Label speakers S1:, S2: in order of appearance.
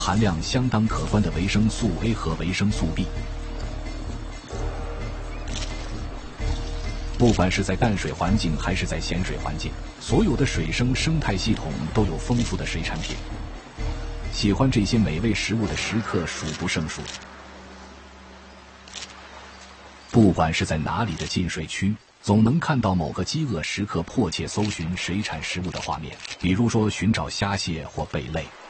S1: 含量相当可观的维生素 A 和维生素 B。不管是在淡水环境还是在咸水环境，所有的水生生态系统都有丰富的水产品。喜欢这些美味食物的食客数不胜数。不管是在哪里的进水区，总能看到某个饥饿食客迫切搜寻水产食物的画面，比如说寻找虾蟹或贝类。